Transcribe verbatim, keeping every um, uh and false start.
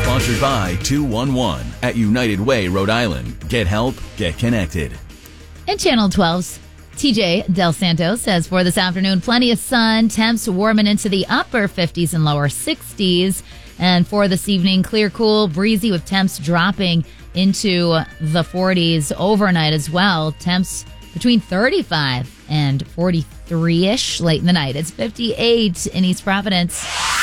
Sponsored by two one one at United Way, Rhode Island. Get help, get connected. And Channel twelve's T J Del Santo says for this afternoon, plenty of sun, temps warming into the upper fifties and lower sixties. And for this evening, clear, cool, breezy with temps dropping into the forties overnight as well. Temps between thirty-five and forty-three-ish late in the night. It's fifty-eight in East Providence.